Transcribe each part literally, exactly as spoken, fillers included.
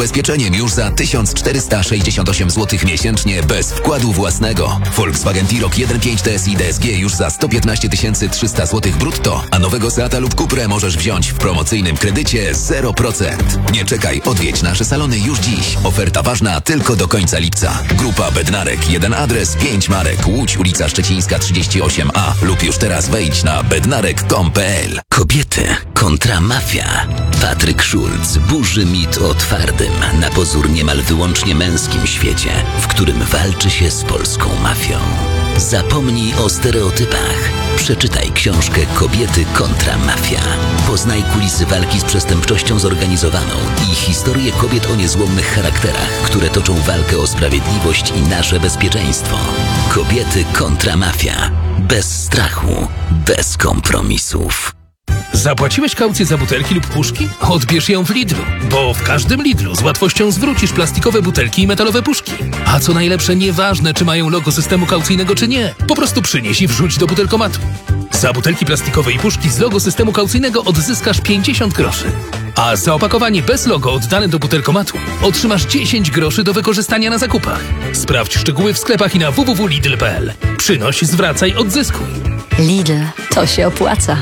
ubezpieczeniem już za tysiąc czterysta sześćdziesiąt osiem złotych miesięcznie bez wkładu własnego. Volkswagen T-Roc jeden przecinek pięć T S I D S G już za sto piętnaście tysięcy trzysta złotych brutto, a nowego Seata lub Cuprę możesz wziąć w promocyjnym kredycie zero procent. Nie czekaj, odwiedź nasze salony już dziś. Oferta ważna tylko do końca lipca. Grupa Bednarek, jeden adres, pięć marek, Łódź, ulica Szczecińska trzydzieści osiem A lub już teraz wejdź na bednarek kropka com kropka p l. Kobiety kontra mafia. Patryk Schulz burzy mit o twardym, na pozór niemal wyłącznie męskim świecie, w którym walczy się z polską mafią. Zapomnij o stereotypach. Przeczytaj książkę Kobiety kontra mafia. Poznaj kulisy walki z przestępczością zorganizowaną i historię kobiet o niezłomnych charakterach, które toczą walkę o sprawiedliwość i nasze bezpieczeństwo. Kobiety kontra mafia. Bez strachu, bez kompromisów. Zapłaciłeś kaucję za butelki lub puszki? Odbierz ją w Lidlu, bo w każdym Lidlu z łatwością zwrócisz plastikowe butelki i metalowe puszki. A co najlepsze, nieważne czy mają logo systemu kaucyjnego czy nie, po prostu przynieś i wrzuć do butelkomatu. Za butelki plastikowe i puszki z logo systemu kaucyjnego odzyskasz pięćdziesiąt groszy. A za opakowanie bez logo oddane do butelkomatu otrzymasz dziesięć groszy do wykorzystania na zakupach. Sprawdź szczegóły w sklepach i na w w w kropka lidl kropka p l. Przynoś, zwracaj, odzyskuj. Lidl, to się opłaca.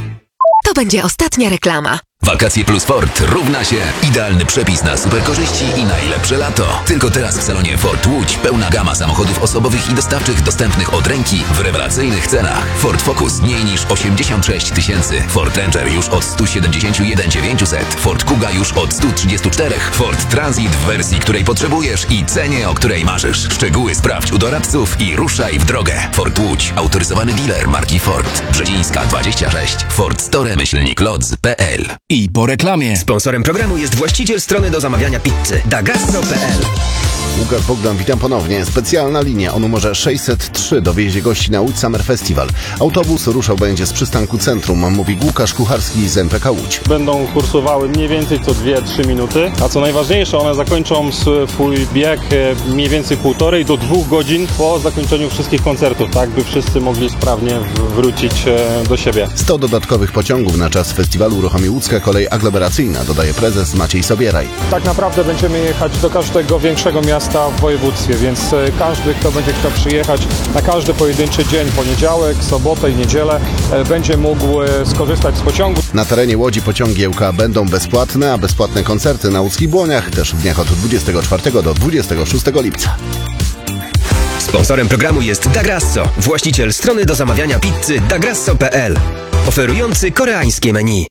To będzie ostatnia reklama. Wakacje plus Ford równa się idealny przepis na super korzyści i najlepsze lato. Tylko teraz w salonie Ford Łódź pełna gama samochodów osobowych i dostawczych dostępnych od ręki w rewelacyjnych cenach. Ford Focus mniej niż osiemdziesiąt sześć tysięcy, Ford Ranger już od sto siedemdziesiąt jeden tysięcy dziewięćset, Ford Kuga już od sto trzydzieści cztery, Ford Transit w wersji, której potrzebujesz i cenie, o której marzysz. Szczegóły sprawdź u doradców i ruszaj w drogę. Ford Łódź, autoryzowany dealer marki Ford. Brzezińska dwadzieścia sześć, Ford Store myślnik lodz kropka p l. I po reklamie. Sponsorem programu jest właściciel strony do zamawiania pizzy dagastro kropka p l. Łukasz Bogdan, witam ponownie. Specjalna linia o numerze sześćset trzy dowiezie gości na Łódź Summer Festival. Autobus ruszał będzie z przystanku Centrum, mówi Łukasz Kucharski z M P K Łódź. Będą kursowały mniej więcej co dwie trzy minuty, a co najważniejsze, one zakończą swój bieg mniej więcej półtorej do dwóch godzin po zakończeniu wszystkich koncertów, tak by wszyscy mogli sprawnie wrócić do siebie. sto dodatkowych pociągów na czas festiwalu uruchomi łódzka kolej aglomeracyjna, dodaje prezes Maciej Sobieraj. Tak naprawdę będziemy jechać do każdego większego miasta w województwie, więc każdy, kto będzie chciał przyjechać na każdy pojedynczy dzień, poniedziałek, sobotę i niedzielę, będzie mógł skorzystać z pociągu. Na terenie Łodzi pociągi E U K będą bezpłatne, a bezpłatne koncerty na łódzkich Błoniach też w dniach od dwudziestego czwartego do dwudziestego szóstego lipca. Sponsorem programu jest Dagrasso, właściciel strony do zamawiania pizzy dagrasso kropka p l, oferujący koreańskie menu.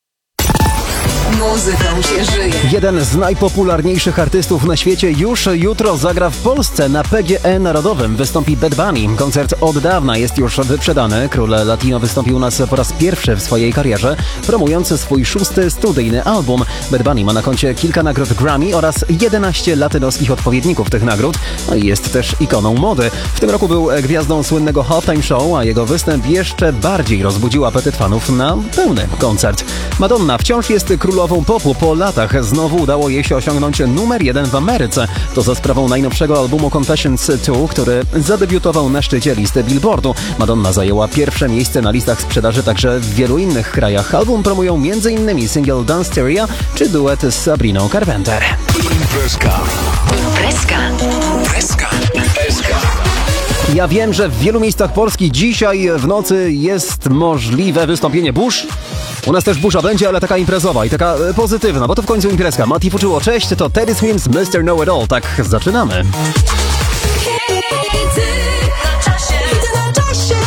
Muzyką się żyje. Jeden z najpopularniejszych artystów na świecie już jutro zagra w Polsce na P G E Narodowym. Wystąpi Bad Bunny. Koncert od dawna jest już wyprzedany. Król Latino wystąpił u nas po raz pierwszy w swojej karierze, promując swój szósty studyjny album. Bad Bunny ma na koncie kilka nagród Grammy oraz jedenaście latynoskich odpowiedników tych nagród. No i jest też ikoną mody. W tym roku był gwiazdą słynnego Halftime Show, a jego występ jeszcze bardziej rozbudził apetyt fanów na pełny koncert. Madonna wciąż jest królową popu. Po latach znowu udało jej się osiągnąć numer jeden w Ameryce. To za sprawą najnowszego albumu Confessions dwa, który zadebiutował na szczycie listy Billboardu. Madonna zajęła pierwsze miejsce na listach sprzedaży także w wielu innych krajach. Album promują m.in. singiel Danceteria czy duet z Sabriną Carpenter. Imprezka. Imprezka. Imprezka. Imprezka. Ja wiem, że w wielu miejscach Polski dzisiaj w nocy jest możliwe wystąpienie burz. U nas też burza będzie, ale taka imprezowa i taka pozytywna, bo to w końcu imprezka. Mati Fuczyło, cześć, to Teddy Swims, mister Know It All. Tak, zaczynamy.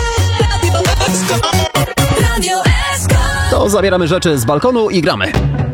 To zabieramy rzeczy z balkonu i gramy.